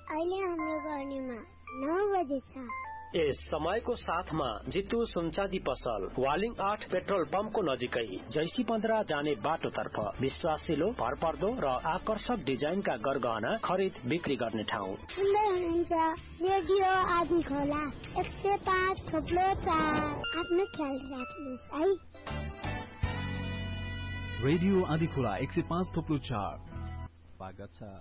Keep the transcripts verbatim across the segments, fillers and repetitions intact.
अहिले हाम्रो गर्नेमा नौ बजे छ। यस समयको साथमा जितु सुनचाँदी पसल वालिङ आठ पेट्रोल पम्पको नजिकै जैसी पन्ध्र जाने बाटोतर्फ विश्वासिलो भरपर्दो र आकर्षक डिजाइनका गरगहना खरिद बिक्री गर्ने ठाउँ। सुन्दै हुनुहुन्छ रेडियो आदि खोला एक सय पाँच थोप्लो चार। आफ्नो ख्याल राख्नुहोस् है। रेडियो आदि खोला एक सय पाँच थोप्लो चार स्वागत छ।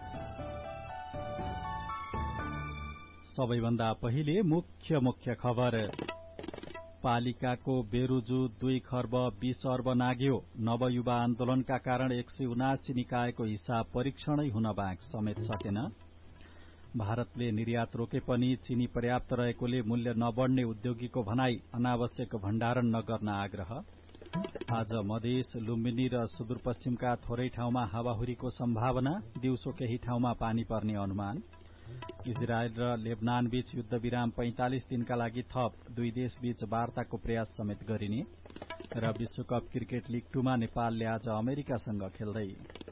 सबैभन्दा पहिले मुख्य मुख्य खबर। पालिकाको बेरुजु दुई खर्ब बीस अर्ब नाग्यो। नवयुवा आन्दोलनका कारण एक सय उनासी निकायको हिसाब परीक्षणै हुन बाँक समेत सकेन। भारतले निर्यात रोके पनि चिनी पर्याप्त रहेकोले मूल्य नबढ्ने उद्योगीको भनाई। अनावश्यक भण्डारण नगर्न आग्रह। आज मधेस लुम्बिनी र सुदूरपश्चिमका थोरै ठाउँमा हावाहुरीको सम्भावना। दिउँसो केही ठाउँमा पानी पर्ने अनुमान। इजरायल र लेबनान बीच युद्ध विराम पैंतालिस दिनका लागि थप। दुई देश बीच वार्ताको प्रयास समेत गरिने। र विश्वकप क्रिकेट लीग टूमा नेपालले आज अमेरिकासँग खेल्दै।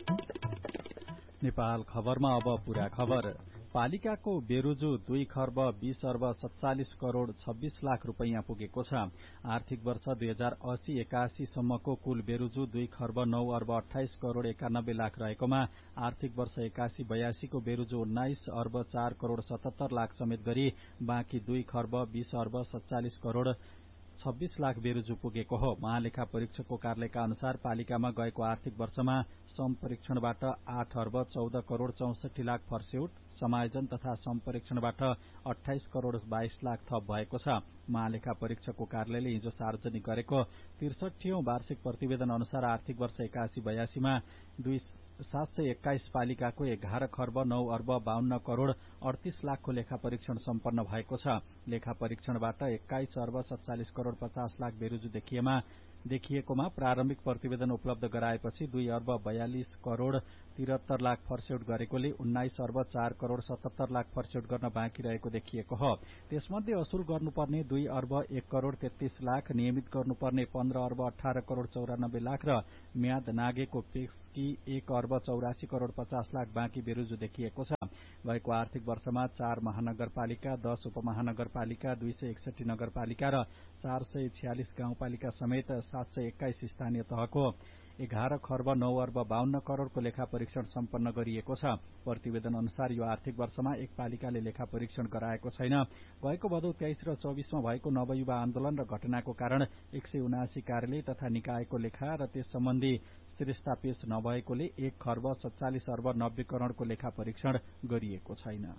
नेपाल खबरमा अब पूरा खबर। पालिकाको बेरुजु दुई खर्ब बीस अर्ब सत्तालिस करोड़ छब्बीस लाख रूपैयाँ पुगेको छ। आर्थिक वर्ष दुई हजार अस्सी एकासी सम्मको कुल बेरुजु दुई खर्ब नौ अर्ब अठाइस करोड़ एकानब्बे लाख रहेकोमा आर्थिक वर्ष एकासी बयासी को बेरुजु उन्नाइस अर्ब चार करोड़ सतहत्तर लाख समेत गरी बाँकी दुई खर्ब बीस अर्ब सत्तालिस करोड़ छब्बीस लाख बेरुजु पुगेको हो। महालेखा परीक्षकको कार्यालयका अनुसार पालिकामा गएको आर्थिक वर्षमा सम्परीक्षणबाट आठ अर्ब चौध करोड़ चौसठी लाख फर्स्यौट, समायोजन तथा सम्परीक्षणबाट अठाइस करोड़ बाइस लाख थप भएको छ। महालेखा परीक्षकको कार्यालयले हिजो सार्वजनिक गरेको त्रिसठीऔं वार्षिक प्रतिवेदन अनुसार आर्थिक वर्ष एकासी बयासीमा दुई सात सय एक्काइस पालिकाको एघार खर्ब नौ अर्ब बाहन्न करोड़ अड़तीस लाखको लेखा परीक्षण सम्पन्न भएको छ। लेखा परीक्षणबाट एक्काइस अर्ब सत्तालिस करोड़ पचास लाख बेरुजु देखिएमा देखिएकोमा प्रारम्भिक प्रतिवेदन उपलब्ध गराएपछि दुई अर्ब बयालिस करोड़ तिहत्तर लाख फर्स्यौट गरेकोले उन्नाइस अर्ब चार करोड़ सतहत्तर लाख फर्स्यौट गर्न बाँकी रहेको देखिएको हो। त्यसमध्ये असुल गर्नुपर्ने दुई अर्ब एक करोड़ तेत्तीस लाख, नियमित गर्नुपर्ने पन्ध्र अर्ब अठार करोड़ चौरानब्बे लाख र म्याद नागेको पेक्सकी एक अर्ब चौरासी करोड़ पचास लाख बाँकी बेरुजु देखिएको छ। गएको आर्थिक वर्षमा चार महानगरपालिका, दश उपमहानगरपालिका, दुई सय एकसठी नगरपालिका र चार सय छ्यालिस गाउँपालिका समेत सात सय एक्काइस स्थानीय तहको एघार खर्ब नौ अर्ब बाहन्न करोड़को लेखा परीक्षण सम्पन्न गरिएको छ। प्रतिवेदन अनुसार यो आर्थिक वर्षमा एक पालिकाले लेखा परीक्षण गराएको छैन। गएको भदौ तेइस र चौबीसमा भएको नवयुवा आन्दोलन र घटनाको कारण एक सय उनासी कार्यालय तथा निकायको लेखा र त्यस सम्बन्धी स्थिरता पेश नभएकोले एक खर्ब सत्तालिस अर्ब नब्बे करोड़को लेखा परीक्षण गरिएको छैन।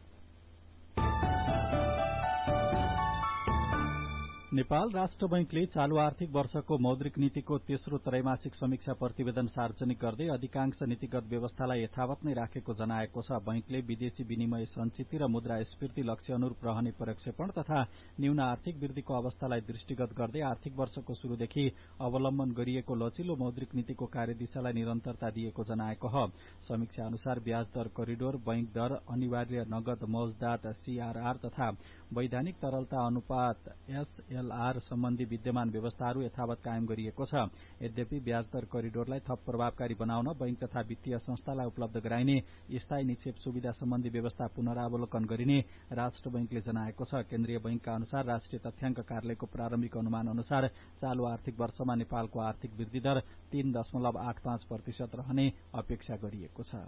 नेपाल राष्ट्र बैंकले चालू आर्थिक वर्षको मौद्रिक नीतिको तेस्रो त्रैमासिक समीक्षा प्रतिवेदन सार्वजनिक गर्दै अधिकांश नीतिगत व्यवस्थालाई यथावत नै राखेको जनाएको छ। बैंकले विदेशी विनिमय संचिति र मुद्रास्फीति लक्ष्य अनुरूप रहने प्रक्षेपण तथा न्यून आर्थिक वृद्धिको अवस्थालाई दृष्टिगत गर्दै आर्थिक वर्षको शुरूदेखि अवलम्बन गरिएको लचिलो मौद्रिक नीतिको कार्यदिशालाई निरन्तरता दिएको जनाएको हो। समीक्षा अनुसार ब्याज दर करिडोर, बैंक दर, अनिवार्य नगद मौजदात सीआरआर तथा वैधानिक तरलता अनुपात एसएलआर सम्बन्धी विद्यमान व्यवस्थाहरू यथावत कायम गरिएको छ। यद्यपि ब्याज दर करिडोरलाई थप प्रभावकारी बनाउन बैंक तथा वित्तीय संस्थालाई उपलब्ध गराइने स्थायी निक्षेप सुविधा सम्बन्धी व्यवस्था पुनरावलोकन गरिने राष्ट्र बैंकले जनाएको छ। केन्द्रीय बैंकका अनुसार राष्ट्रिय तथ्याङ्क कार्यालयको प्रारम्भिक अनुमान अनुसार चालू आर्थिक वर्षमा नेपालको आर्थिक वृद्धि दर तीन दशमलव आठ पाँच प्रतिशत रहने अपेक्षा गरिएको छ।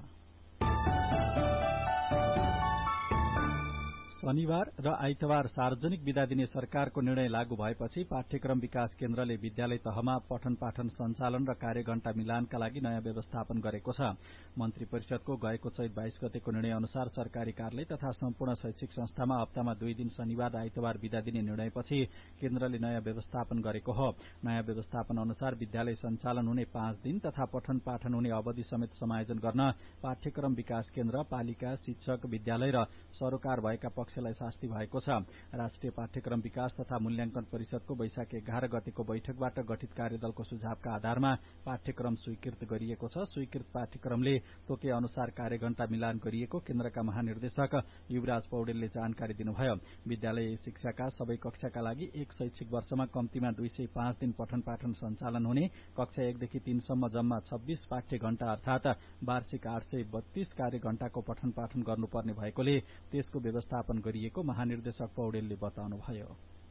शनिबार र आइतबार सार्वजनिक विदा दिने सरकारको निर्णय लागू भएपछि पाठ्यक्रम विकास केन्द्रले विद्यालय तहमा पठन पाठन सञ्चालन र कार्यघण्टा मिलानका लागि नयाँ व्यवस्थापन गरेको छ। मन्त्री परिषदको गएको चैत बाइस गतेको निर्णय अनुसार सरकारी कार्यालय तथा सम्पूर्ण शैक्षिक संस्थामा हप्तामा दुई दिन शनिबार र आइतबार विदा दिने निर्णयपछि केन्द्रले नयाँ व्यवस्थापन गरेको हो। नयाँ व्यवस्थापन अनुसार विद्यालय सञ्चालन हुने पाँच दिन तथा पठन पाठन हुने अवधि समेत समायोजन गर्न पाठ्यक्रम विकास केन्द्र, पालिका, शिक्षक, विद्यालय र सरोकार भएका पक्ष पक्षलाई शास्ति भएको छ। राष्ट्रिय पाठ्यक्रम विकास तथा मूल्याङ्कन परिषदको वैशाख एघार गतेको बैठकबाट गठित कार्यदलको सुझावका आधारमा पाठ्यक्रम स्वीकृत गरिएको छ। स्वीकृत पाठ्यक्रमले तोके अनुसार कार्यघण्टा मिलान गरिएको केन्द्रका महानिर्देशक युवराज पौडेलले जानकारी दिनुभयो। विद्यालय शिक्षाका सबै कक्षाका लागि एक शैक्षिक वर्षमा कम्तीमा दुई सय पाँच दिन पठन पाठन सञ्चालन हुने, कक्षा एकदेखि तीनसम्म जम्मा छब्बीस पाठ्य घण्टा अर्थात वार्षिक आठ सय बत्तीस कार्य घण्टाको पठन पाठन गर्नुपर्ने भएकोले त्यसको व्यवस्थापन गरिएको महानिर्देशक पौडेलले बताउनुभयो।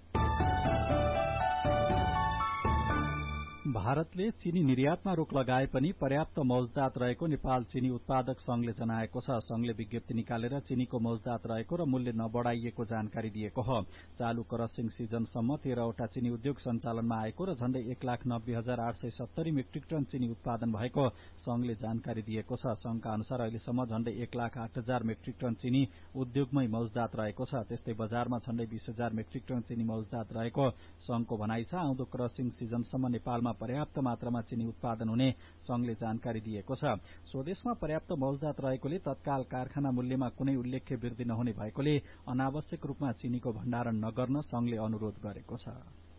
भारतले चीनी निर्यातमा रोक लगाए पनि पर्याप्त मौजदात रहेको नेपाल चीनी उत्पादक संघले जनाएको छ। संघले विज्ञप्ति निकालेर चीनीको मौजदात रहेको र मूल्य नबढ़ाइएको जानकारी दिएको हो। चालू क्रसिङ सिजनसम्म तेह्रवटा चीनी उद्योग सञ्चालनमा आएको र झण्डै एक लाख नब्बे हजार आठ सय सत्तरी मेट्रिक टन चीनी उत्पादन भएको संघले जानकारी दिएको छ। संघका अनुसार अहिलेसम्म झण्डै एक लाख आठ हजार मेट्रिक टन चीनी उद्योगमै मौजदात रहेको छ। त्यस्तै बजारमा झण्डै बीस हजार मेट्रिक टन चीनी मौजदात रहेको संघको भनाइ छ। आउँदो क्रसिङ सिजनसम्म नेपालमा पर्याप्त मात्रामा चीनी उत्पादन हुने संघले जानकारी दिएको छ। स्वदेशमा पर्याप्त मौजदात रहेकोले तत्काल कारखाना मूल्यमा कुनै उल्लेख्य वृद्धि नहुने भएकोले अनावश्यक रूपमा चीनीको भण्डारण नगर्न संघले अनुरोध गरेको छ।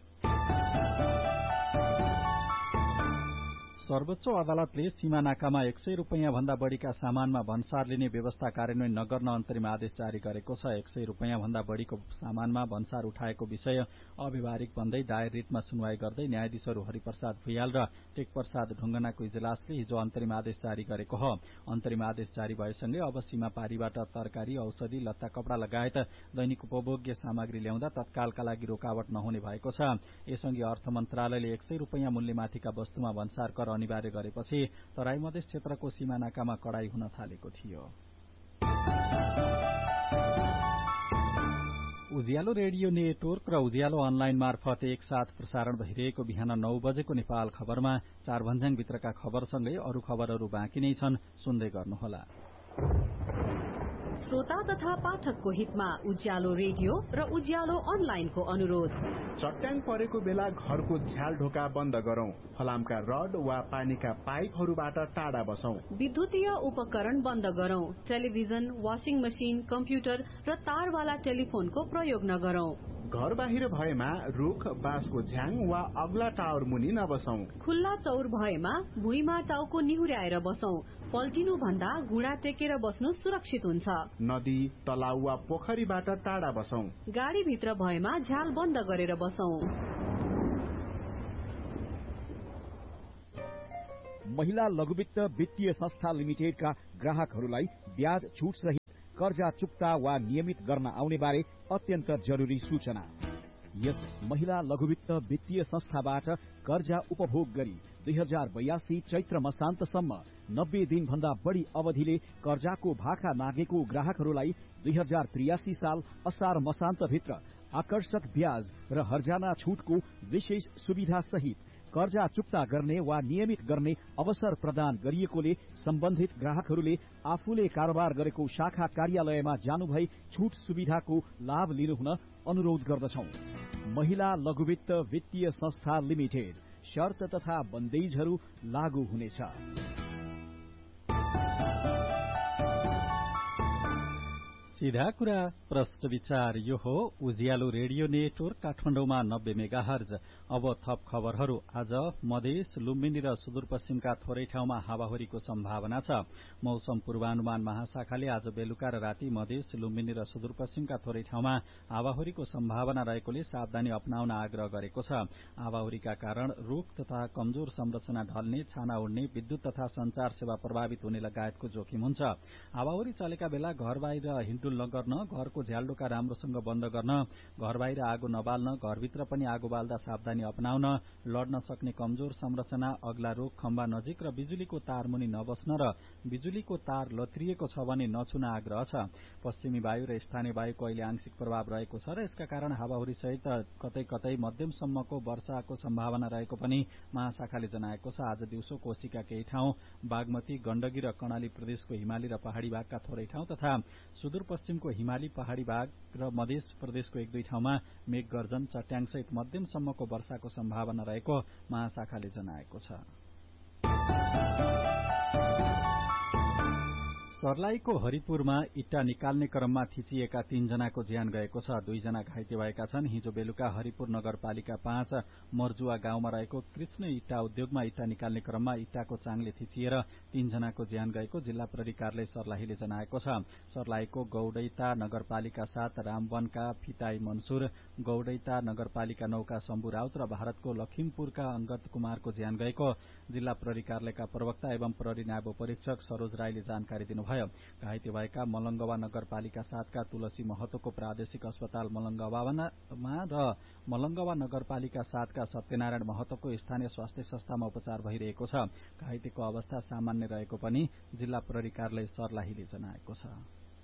सर्वोच्च अदालतले सीमा नाकामा एक सय रूपियाँ भन्दा बढ़ीका सामानमा भन्सार लिने व्यवस्था कार्यान्वयन नगर्न अन्तरिम आदेश जारी गरेको छ। एक सय रूपियाँ भन्दा बढ़ीको सामानमा भन्सार उठाएको विषय अव्यवहारिक भन्दै दायर रिटमा सुनवाई गर्दै न्यायाधीशहरू हरिप्रसाद भुयाल र टेकप्रसाद ढुंगनाको इजलासले हिजो अन्तरिम आदेश जारी गरेको हो। अन्तरिम आदेश जारी भएसँगै अब सीमा पारीबाट तरकारी, औषधि, लत्ता कपड़ा लगायत दैनिक उपभोग्य सामग्री ल्याउँदा तत्कालका लागि रोकावट नहुने भएको छ। यसअघि अर्थ मन्त्रालयले एक सय रूपियाँ मूल्यमाथिका वस्तुमा भन्सार कर अनिवार्य गरेपछि तराई मधेस क्षेत्रको सीमा नाकामा कडाई हुन थालेको थियो। उज्यालो रेडियो नेटवर्क र उज्यालो अनलाइन मार्फत एकसाथ प्रसारण भइरहेको बिहान नौ बजेको नेपाल खबरमा चार भन्ज्याङभित्रका खबरसँगै अरू खबरहरू बाँकी नै छन्, सुन्दै गर्नुहोला। श्रोता तथा पाठकको हितमा उज्यालो रेडियो र उज्यालो अनलाइनको अनुरोध। चट्याङ परेको बेला घरको झ्याल ढोका बन्द गरौं। फलामका रड वा पानीका पाइपहरूबाट टाढा बसौं। विद्युतीय उपकरण बन्द गरौं। टेलिभिजन, वाशिङ मशिन, कम्प्युटर र तारवाला टेलिफोनको प्रयोग नगरौं। घर बाहिर भएमा रुख, बाँसको झ्याङ वा अग्ला टावर मुनि नबसौं। खुल्ला चौर भएमा भुइँमा टाउको निहुर्याएर बसौं। पल्टिनु भन्दा घुँडा टेकेर बस्नु सुरक्षित हुन्छ। नदी, तलाउ वा पोखरीबाट टाढा बसौं। गाडी भित्र भएमा झ्याल बन्द गरेर बसौं। महिला लघुवित्त वित्तीय संस्था लिमिटेडका ग्राहकहरूलाई ब्याज छुट सहित कर्जा चुक्ता वा नियमित गर्न आउने बारे अत्यन्त जरुरी सूचना। यस महिला लघुवित्त वित्तीय संस्थाबाट कर्जा उपभोग गरी दुई हजार बयासी चैत्र मसान्तसम्म नब्बे दिन भन्दा बढ़ी अवधिले कर्जाको भाका मागेको ग्राहकहरूलाई दुई हजार त्रियासी साल असार मसान्तभित्र आकर्षक ब्याज र हर्जाना छुटको विशेष सुविधा सहित कर्जा चुक्ता गर्ने वा नियमित गर्ने अवसर प्रदान गरिएकोले सम्बन्धित ग्राहकहरूले आफूले कारोबार गरेको शाखा कार्यालयमा जानुभई छुट सुविधाको लाभ लिनुहुन अनुरोध गर्दछौं। महिला लघुवित्त वित्तीय संस्था लिमिटेड। शर्त तथा बन्देजहरू लागू हुनेछ। सीधा कुरा प्रश्न विचार यो हो उज्यालो रेडियो नेटवर्क काठमाडौँमा नब्बे मेगाहर्ज। अब थप खबरहरू। आज मधेस, लुम्बिनी र सुदूरपश्चिमका थोरै ठाउँमा हावाहुरीको सम्भावना छ। मौसम पूर्वानुमान महाशाखाले आज बेलुका र राति मधेस, लुम्बिनी र सुदूरपश्चिमका थोरै ठाउँमा हावाहुरीको सम्भावना रहेकोले सावधानी अपनाउन आग्रह गरेको छ। हावाहुरीका कारण रूख तथा कमजोर संरचना ढल्ने, छाना उड्ने, विद्युत तथा संचार सेवा प्रभावित हुने लगायतको जोखिम हुन्छ। हावाहुरी चलेका बेला घर बाहिर हिँडडुल नगर्न, घरको झ्यालडोका राम्रोसँग बन्द गर्न, घर बाहिर आगो नबाल्न, घरभित्र पनि आगो बाल्दा सावधानी अपनाउन, लड्न सक्ने कमजोर संरचना, अग्ला रुख, खम्बा नजिक र बिजुलीको तार मुनि नबस्न र बिजुलीको तार लत्रिएको छ भने नछुन आग्रह छ। पश्चिमी वायु र स्थानीय वायुको अहिले आंशिक प्रभाव रहेको छ र यसका कारण हावाहुरी सहित कतै कतै मध्यमसम्मको वर्षाको सम्भावना रहेको पनि महाशाखाले जनाएको छ। आज दिउँसो कोशीका केही ठाउँ, बागमती, गण्डकी र कर्णाली प्रदेशको हिमाली र पहाड़ी भागका थोरै ठाउँ तथा सुदूरपश्चिमको हिमाली, पहाड़ी भाग र मधेस प्रदेशको एक दुई ठाउँमा मेघ गर्जन, चट्याङ सहित मध्यमसम्मको वर्षाको सम्भावना रहेको महाशाखाले जनाएको छ। सर्लाहीको हरिपुरमा इट्टा निकाल्ने क्रममा थिचिएका तीनजनाको ज्यान गएको छ। दुईजना घाइते भएका छन्। हिजो बेलुका हरिपुर नगरपालिका पाँच मर्जुवा गाउँमा रहेको कृष्ण इट्टा उद्योगमा इट्टा निकाल्ने क्रममा इट्टाको चाङले थिचिएर तीनजनाको ज्यान गएको जिल्ला प्रहरी कार्यालय सर्लाहीले जनाएको छ। सर्लाहीको गौडैता नगरपालिका सात रामवनका फिताई मनसुर, गौडैता नगरपालिका नौका शम्भु राउत र भारतको लखिमपुरका अंगद कुमारको ज्यान गएको जिल्ला प्रहरी कार्यालयका प्रवक्ता एवं प्रहरी नायब परीक्षक सरोज राईले जानकारी दिनुभयो। घाइते भएका मलंगवा नगरपालिका सातका तुलसी महतोको प्रादेशिक अस्पताल मलंगवामा र मलंगवा नगरपालिका सातका सत्यनारायण महतोको स्थानीय स्वास्थ्य संस्थामा उपचार भइरहेको छ। घाइतेको अवस्था सामान्य रहेको पनि जिल्ला प्रहरी कार्यालय सर्लाहीले जनाएको छ।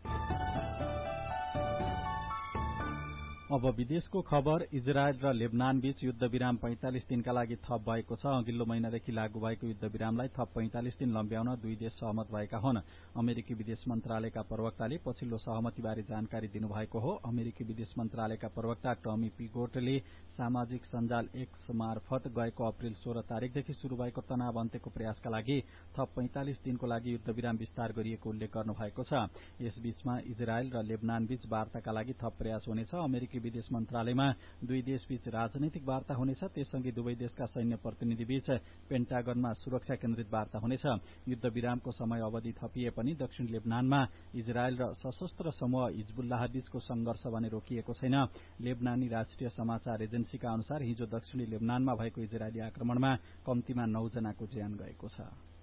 अब विदेशको खबर। इजरायल र लेबनान बीच युद्ध विराम पैंतालिस दिनका लागि थप भएको छ। अघिल्लो महिनादेखि लागू भएको युद्ध विरामलाई थप पैंतालिस दिन लम्ब्याउन दुई देश सहमत भएका हुन्। अमेरिकी विदेश मन्त्रालयका प्रवक्ताले पछिल्लो सहमतिबारे जानकारी दिनुभएको हो। अमेरिकी विदेश मन्त्रालयका प्रवक्ता टमी पिगोटले सामाजिक सञ्जाल एक्स मार्फत गएको अप्रेल सोह्र तारिकदेखि शुरू भएको तनाव अन्त्यको प्रयासका लागि थप पैंतालिस दिनको लागि युद्ध विराम विस्तार गरिएको उल्लेख गर्नुभएको छ। यसबीचमा इजरायल र लेबनान बीच वार्ताका लागि थप प्रयास हुनेछ। अमेरिकी विदेश मन्त्रालयमा दुई देशबीच राजनैतिक वार्ता हुनेछ। त्यससँगै दुवै देशका सैन्य प्रतिनिधिबीच पेन्टागनमा सुरक्षा केन्द्रित वार्ता हुनेछ। युद्ध विरामको समय अवधि थपिए पनि दक्षिण लेबनानमा इजरायल र सशस्त्र समूह हिजबुल्लाह बीचको संघर्ष भने रोकिएको छैन। लेबनानी राष्ट्रिय समाचार एजेन्सीका अनुसार हिजो दक्षिणी लेबनानमा भएको इजरायली आक्रमणमा कम्तीमा नौ जनाको ज्यान गएको छ।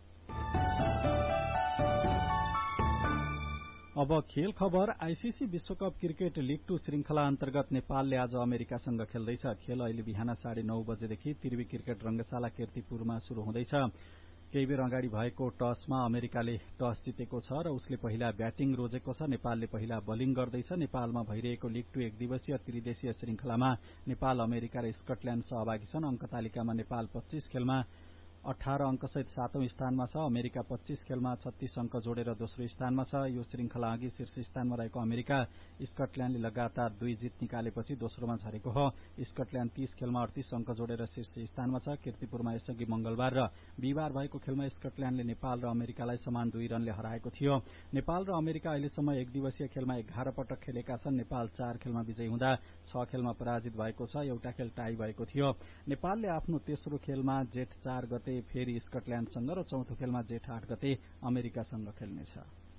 अब खेल खबर। आईसीसी विश्वकप क्रिकेट लीग टू श्रृंखला अन्तर्गत नेपालले आज अमेरिकासँग खेल्दैछ। खेल अहिले बिहान साढे नौ बजेदेखि त्रिवी क्रिकेट रंगशाला कीर्तिपुरमा शुरू हुँदैछ। केही बेर अगाडि भएको टसमा अमेरिकाले टस जितेको छ र उसले पहिला ब्याटिङ रोजेको छ। नेपालले पहिला बलिङ गर्दैछ। नेपालमा भइरहेको लीग टू एक दिवसीय त्रिदेशीय श्रृंखलामा नेपाल, अमेरिका र स्कटल्याण्ड सहभागी छन्। अंक तालिकामा नेपाल पच्चीस खेलमा अठार अंकसहित सातौं स्थानमा छ। अमेरिका पच्चीस खेलमा छत्तीस अंक जोडेर दोस्रो स्थानमा छ। यो श्रृंखला अघि शीर्ष स्थानमा रहेको अमेरिका स्कटल्याण्डले लगातार दुई जित निकालेपछि दोस्रोमा झरेको हो। स्कटल्याण्ड तीस खेलमा अडतीस अंक जोडेर शीर्ष स्थानमा छ। कीर्तिपुरमा यसअघि मंगलबार र बिहिबार भएको खेलमा स्कटल्याण्डले नेपाल र अमेरिकालाई समान दुई रनले हराएको थियो। नेपाल र अमेरिका अहिलेसम्म एक दिवसीय खेलमा एघार पटक खेलेका छन्। नेपाल चार खेलमा विजयी हुँदा छ खेलमा पराजित भएको छ। एउटा खेल टाई भएको थियो। नेपालले आफ्नो तेस्रो खेलमा जेठ चार गते फेरि स्कटल्याण्डसँग र चौथो खेलमा जेठ आठ गते अमेरिकासँग खेल्नेछ।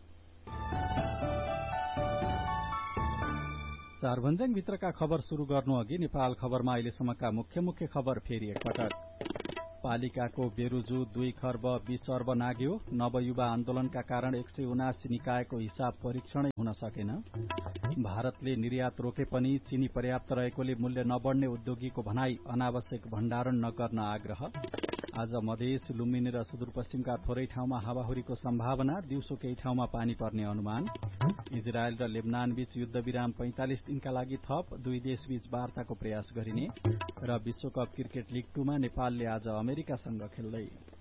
चारभन्ज्याङ भित्रका खबर शुरू गर्नु अघि नेपाल खबरमा अहिलेसम्मका मुख्य मुख्य खबर फेरि एकपटक। पालिकाको बेरुजु दुई खर्ब बीस अर्ब नाग्यो। नवयुवा आन्दोलनका कारण एक सय उनासी निकायको हिसाब परीक्षणै हुन सकेन। भारतले निर्यात रोके पनि चिनी पर्याप्त रहेकोले मूल्य नबढ्ने उद्योगीको भनाई। अनावश्यक भण्डारण नगर्न आग्रह। आज मधेस, लुम्बिनी र सुदूरपश्चिमका थोरै ठाउँमा हावाहुरीको सम्भावना। दिउँसो केही ठाउँमा पानी पर्ने अनुमान। इजरायल र लेबनान बीच युद्ध विराम पैंतालिस दिनका लागि थप। दुई देशबीच वार्ताको प्रयास गरिने र विश्वकप क्रिकेट लीग टूमा नेपालले आज अमेरिकासँग खेल्दै।